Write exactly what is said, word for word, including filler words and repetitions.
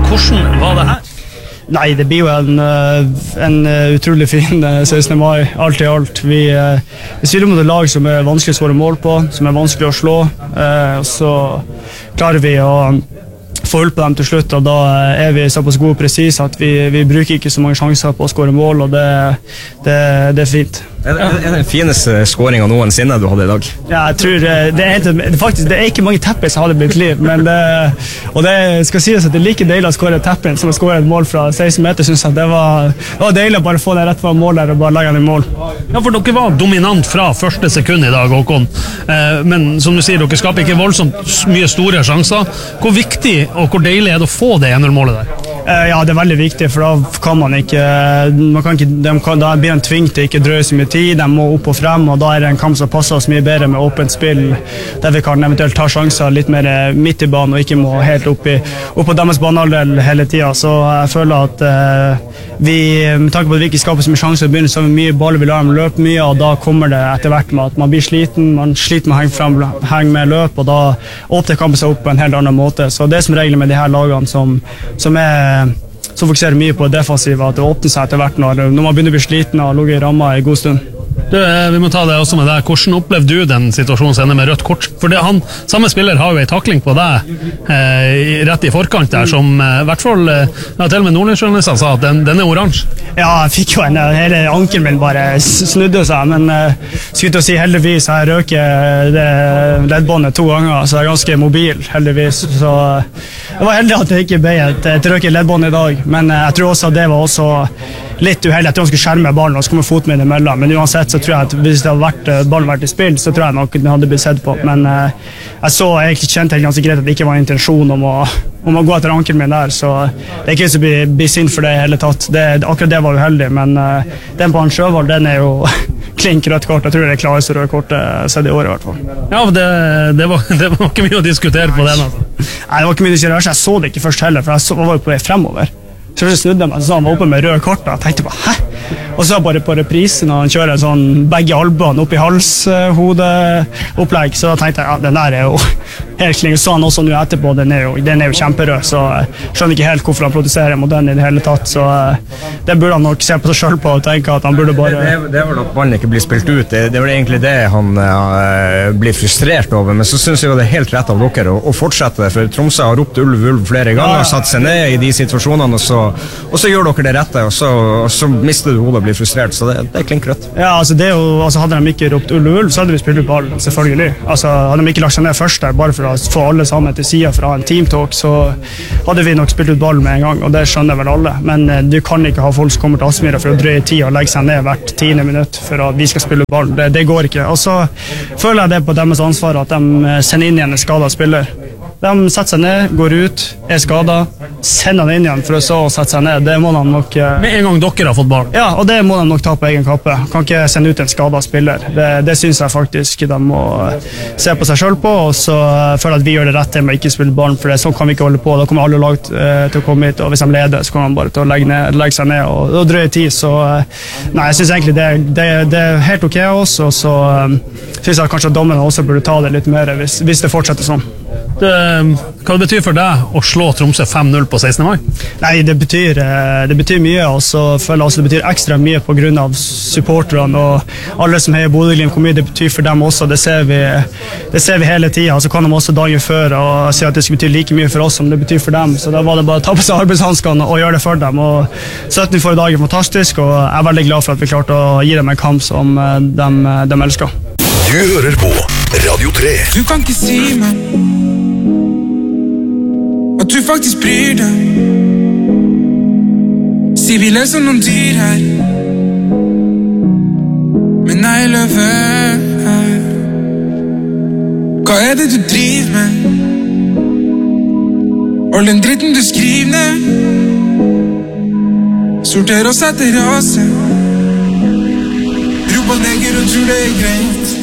Hvordan var det her? Nei, det blir jo en, en utrolig fin sekstende mai, alt i alt. Vi, vi spiller mot et lag som er vanskelig å skåre mål på, som er vanskelig å slå, så klarer vi å få hull på dem til slutt, og da er vi såpass gode og precis at vi, vi bruker ikke så mange sjanser på å skåre mål, og det, det, det er fint. Er det, er det den fineste skåringen noensinne du hadde i dag? Ja, jeg tror det er, helt, faktisk, det er ikke mange teppes som hadde blitt liv, men det, og det skal sies at det er like deilig å skåre teppen som å skåre et mål fra seksten meter, synes jeg. Det var, det var deilig å bare få det rett fra mål der og bare legge den i mål. Ja, for dere var dominant fra første sekund i dag, Håkon, eh, men som du sier, dere skaper ikke voldsomt mye store sjanser. Hvor viktig og hvor deilig er det å få det ene målet der? Ja, det er veldig viktig, for da kan man ikke, man kan ikke de kan, da blir de tvingt til ikke drøye så mye tid, de må opp og frem, og da er det en kamp som passer oss mye bedre med åpent spill, der vi kan eventuelt ta sjanser litt mer midt i banen, og ikke må helt opp, i, opp på deres banehalvdel hele tiden. Så jeg føler at eh, vi, med tanke på at vi ikke skaper så mye sjanser, begynner så mye ball, vi lar dem løpe mye, og da kommer det etter hvert med at man blir sliten, man sliter med å henge, frem, henge med løp, og da åpner kampen seg opp på en helt annen måte. Så det er som regel med de her lagene som, som er som fokuserer mye på defensiv, at det åpner seg etter hvert når, når man begynner å bli sliten og ligger i ramma i god stund. Du, vi må ta det også med deg. Hvordan opplevde du den situasjonen som ender med rødt kort? For det, han, samme spiller har jo en takling på deg eh, rett i forkant der, som eh, i hvert fall eh, ja, til og med Nordlandsjournalisten sa at den, den er oransje. Ja, jeg fikk jo en, hele ankelen min bare snudde seg, men eh, skulle til å si heldigvis har jeg røket det leddbåndet to ganger, så jeg er ganske mobil, heldigvis. Så eh, det var heldig at det ikke ble et, et røket leddbånd i dag, men eh, jeg tror også at det var også litt uheldig at han skulle skjerme ballen og så komme foten min imellom, men uansett så tror jeg at hvis det hadde vært, ballen vært i spill, så tror jeg nok den hadde blitt sett på, men eh, jeg så egentlig kjente helt ganske greit at det ikke var en intensjon om å, om å gå etter ankelen min der, så det er ikke så bli, bli sint for det i hele tatt. Det, akkurat det var uheldig, men eh, den på han Sjøvald, den er jo klink rødt kort. Jeg tror det er klareste rødt kortet sett i året i hvert fall. Ja, det, det, var, det var ikke mye å diskutere på den, altså. Nei, det var ikke mye å diskutere, jeg så det ikke først heller, for jeg så, var jo på vei fremover. Så jeg snudde meg, så han var oppe med røde kort, og jeg tenkte på, hæ? Og så bare på reprisen, og han kjører sånn begge albuene opp i hals-hodeopplegg, så tenkte jeg, ja, den der er jo helt kling. Så han også nå etterpå, den er jo, den er jo kjemperød, så jeg skjønner ikke helt hvorfor han protesterer mot den i det hele tatt, så det burde han nok se på seg selv på, og tenke at han burde bare... Det, det, det er vel at ballen ikke blir spilt ut, det, det er vel egentlig det han uh, blir frustrert over, men så synes jeg jo det er helt rett av dere å, å fortsette, for Tromsø har ropt ulv, ulv flere ganger, og satt seg ned i de situasjonene, og så, og så gjør dere det rette, og så, og så mister du hodet og blir frustrert, så det, det er klink rødt. Ja, altså det er jo, altså hadde de ikke ropt ulv, ulv, så hadde vi spilt ut ball, selvfølgelig. Altså hadde de ikke lagt seg ned først der, bare for å få alle sammen til siden fra en teamtalk, så hadde vi nok spilt ut ball med en gang, og det skjønner vel alle, men eh, du kan ikke ha folk som kommer til Aspmyra for å drøye tid og legge seg ned hvert tiende minutt for at vi skal spille ut ball, det, det går ikke. Og så føler jeg det på deres ansvar at de sender inn igjen en skadet spiller. De setter seg ned, går ut, er skadet, sender han inn igjen for å så sette seg ned. Det må de nok... Med en gang dere har fått ball. Ja, og det må de nok ta på egen kappe. Kan ikke sende ut en skadet spiller. Det, det synes jeg faktisk de må se på seg selv på, og så føler jeg at vi gjør det rette med å ikke spille barn, for det, sånn kan vi ikke holde på. Da kommer alle lag eh, til å komme hit, og hvis de leder, så kommer de bare til å legge, ned, legge seg ned og, og drøye tid. Så nei, jeg synes egentlig det, det, det er helt ok av oss, og så um, synes jeg kanskje at dommerne også burde ta det litt mer hvis, hvis det fortsetter sånn. Det, hva det betyr for deg å slå Tromsø fem null på sekstende mai? Nei, det betyr, det betyr mye, og så føler jeg også det betyr ekstra mye på grunn av supporterne og alle som heier Bodø-Glimt, hvor mye det betyr for dem også. Det ser vi, det ser vi hele tiden, så kan de også dagen før og si at det skal bety like mye for oss som det betyr for dem, så da var det bare å ta på seg arbeidshanskene og gjøre det for dem. Og syttende forrige dag er fantastisk, og jeg er veldig glad for at vi klarte å gi dem en kamp som de, de elsker. Du hører på Radio tre. Du kan ikke si meg at du faktisk bryr deg. Si vi leser noen dyr her, men jeg løver her. Hva er det du driver med? All den dritten du skriver ned, sorter oss etter rase. Roper neger og tror det er greit.